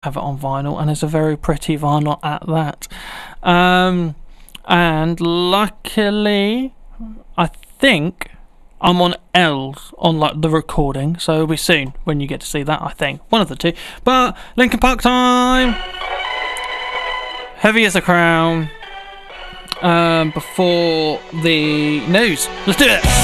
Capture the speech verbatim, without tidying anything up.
have it on vinyl, and it's a very pretty vinyl at that. Um, and luckily, I think I'm on L's on like the recording, so it'll be soon when you get to see that, I think. One of the two. But Linkin Park time! Heavy as a Crown. Um, before the news. Let's do it!